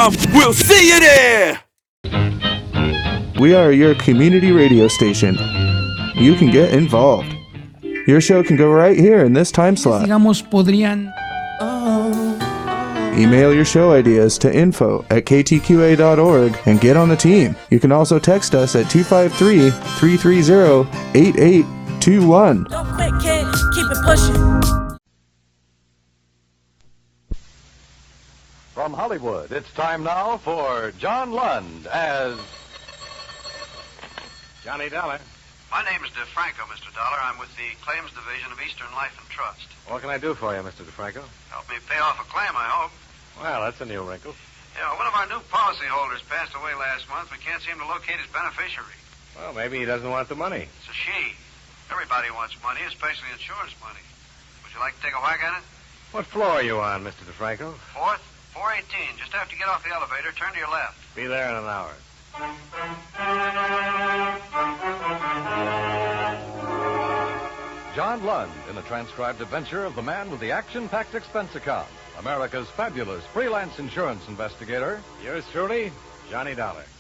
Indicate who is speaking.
Speaker 1: KTQA.com. We'll see you there!
Speaker 2: We are your community radio station. You can get involved. Your show can go right here in this time slot.
Speaker 3: Digamos, podrían...
Speaker 2: Email your show ideas to info@ktqa.org and get on the team. You can also text us at 253-330-8821.
Speaker 4: Don't quit, kid. Keep it pushing.
Speaker 5: From Hollywood, it's time now for John Lund as Johnny Dollar.
Speaker 6: My name is DeFranco, Mr. Dollar. I'm with the Claims Division of Eastern Life and Trust.
Speaker 5: What can I do for you, Mr. DeFranco?
Speaker 6: Help me pay off a claim, I hope.
Speaker 5: Well, that's a new wrinkle.
Speaker 6: Yeah, one of our new policyholders passed away last month. We can't seem to locate his beneficiary.
Speaker 5: Well, maybe he doesn't want the money.
Speaker 6: It's a she. Everybody wants money, especially insurance money. Would you like to take a whack at it?
Speaker 5: What floor are you on, Mr. DeFranco?
Speaker 6: 4th, 418. Just after you get off the elevator, turn to your left.
Speaker 5: Be there in an hour. John Lund in the transcribed adventure of the man with the action-packed expense account. America's fabulous freelance insurance investigator. Yours truly, Johnny Dollar.